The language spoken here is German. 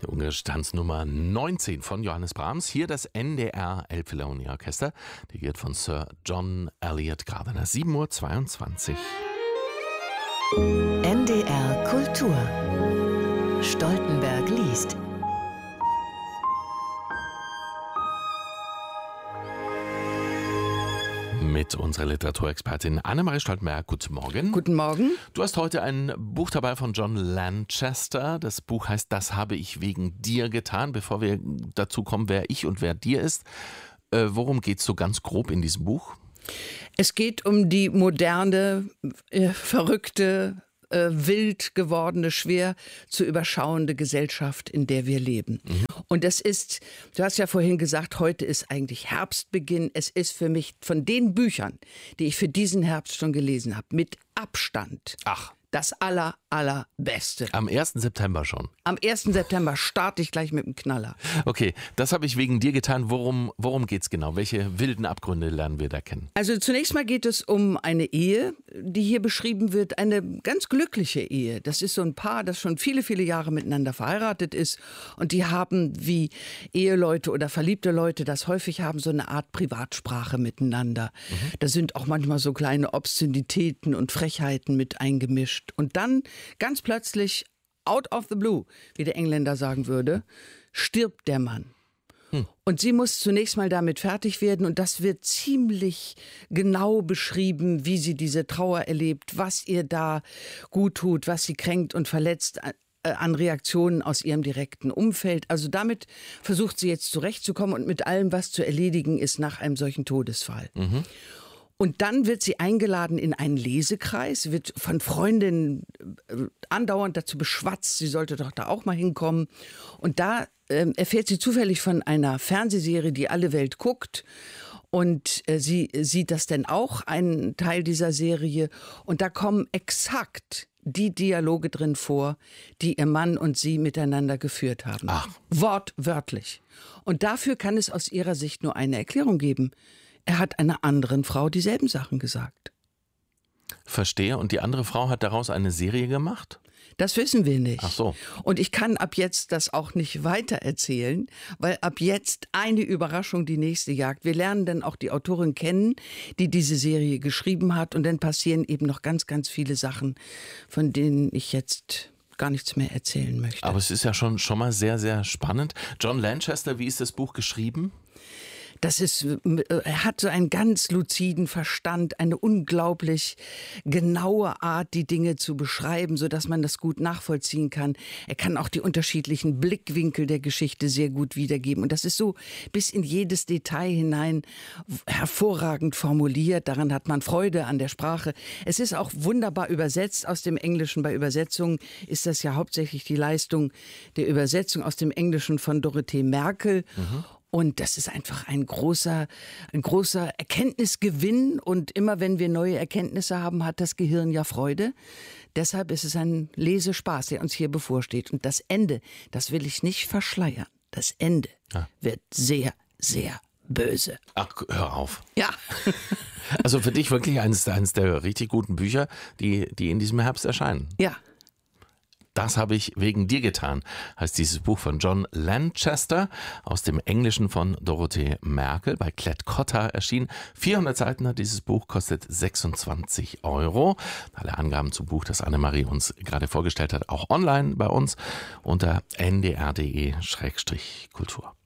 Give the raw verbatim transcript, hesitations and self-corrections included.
Die ungarische Tanznummer neunzehn von Johannes Brahms. Hier das N D R Elbphilharmonie Orchester, dirigiert von Sir John Eliot Gardiner. sieben Uhr zweiundzwanzig. N D R Kultur. Stoltenberg liest. Mit unserer Literaturexpertin Annemarie Stoltenberg. Guten Morgen. Guten Morgen. Du hast heute ein Buch dabei von John Lanchester. Das Buch heißt Das habe ich wegen dir getan. Bevor wir dazu kommen, wer ich und wer dir ist, äh, worum geht es so ganz grob in diesem Buch? Es geht um die moderne, äh, verrückte, äh, wild gewordene, schwer zu überschauende Gesellschaft, in der wir leben. Mhm. Und das ist, du hast ja vorhin gesagt, heute ist eigentlich Herbstbeginn. Es ist für mich von den Büchern, die ich für diesen Herbst schon gelesen habe, mit Abstand Ach. das aller, allerbeste. Am ersten September schon. Am ersten September starte ich gleich mit dem Knaller. Okay, das habe ich wegen dir getan. Worum, worum geht es genau? Welche wilden Abgründe lernen wir da kennen? Also zunächst mal geht es um eine Ehe, die hier beschrieben wird, eine ganz glückliche Ehe. Das ist so ein Paar, das schon viele, viele Jahre miteinander verheiratet ist und die haben, wie Eheleute oder verliebte Leute das häufig haben, so eine Art Privatsprache miteinander. Mhm. Da sind auch manchmal so kleine Obszönitäten und Frechheiten mit eingemischt. Und dann ganz plötzlich, out of the blue, wie der Engländer sagen würde, stirbt der Mann. Hm. Und sie muss zunächst mal damit fertig werden und das wird ziemlich genau beschrieben, wie sie diese Trauer erlebt, was ihr da gut tut, was sie kränkt und verletzt an Reaktionen aus ihrem direkten Umfeld. Also damit versucht sie jetzt zurechtzukommen und mit allem, was zu erledigen ist nach einem solchen Todesfall. Mhm. Und dann wird sie eingeladen in einen Lesekreis, wird von Freundinnen andauernd dazu beschwatzt, sie sollte doch da auch mal hinkommen. Und da äh, erfährt sie zufällig von einer Fernsehserie, die alle Welt guckt. Und äh, sie sieht das denn auch, einen Teil dieser Serie. Und da kommen exakt die Dialoge drin vor, die ihr Mann und sie miteinander geführt haben. Ach. Wortwörtlich. Und dafür kann es aus ihrer Sicht nur eine Erklärung geben. Er hat einer anderen Frau dieselben Sachen gesagt. Verstehe. Und die andere Frau hat daraus eine Serie gemacht? Das wissen wir nicht. Ach so. Und ich kann ab jetzt das auch nicht weiter erzählen, weil ab jetzt eine Überraschung die nächste jagt. Wir lernen dann auch die Autorin kennen, die diese Serie geschrieben hat. Und dann passieren eben noch ganz, ganz viele Sachen, von denen ich jetzt gar nichts mehr erzählen möchte. Aber es ist ja schon, schon mal sehr, sehr spannend. John Lanchester, wie ist das Buch geschrieben? Das ist, er hat so einen ganz luziden Verstand, eine unglaublich genaue Art, die Dinge zu beschreiben, sodass man das gut nachvollziehen kann. Er kann auch die unterschiedlichen Blickwinkel der Geschichte sehr gut wiedergeben. Und das ist so bis in jedes Detail hinein hervorragend formuliert. Daran hat man Freude an der Sprache. Es ist auch wunderbar übersetzt aus dem Englischen. Bei Übersetzungen ist das ja hauptsächlich die Leistung der Übersetzung aus dem Englischen von Dorothee Merkel. Mhm. Und das ist einfach ein großer, ein großer Erkenntnisgewinn. Und immer wenn wir neue Erkenntnisse haben, hat das Gehirn ja Freude. Deshalb ist es ein Lesespaß, der uns hier bevorsteht. Und das Ende, das will ich nicht verschleiern. Das Ende ja. wird sehr, sehr böse. Ach, hör auf. Ja. Also für dich wirklich eines, eines der richtig guten Bücher, die, die in diesem Herbst erscheinen. Ja. Das habe ich wegen dir getan, heißt dieses Buch von John Lanchester, aus dem Englischen von Dorothee Merkel, bei Klett-Cotta erschienen. vierhundert Seiten hat dieses Buch, kostet sechsundzwanzig Euro. Alle Angaben zum Buch, das Annemarie uns gerade vorgestellt hat, auch online bei uns unter n d r punkt d e Schrägstrich Kultur.